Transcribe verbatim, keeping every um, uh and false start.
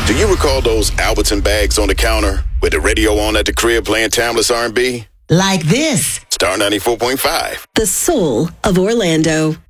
Do you recall those Albertson bags on the counter with the radio on at the crib playing timeless R and B? Like this. Star ninety-four point five. The soul of Orlando.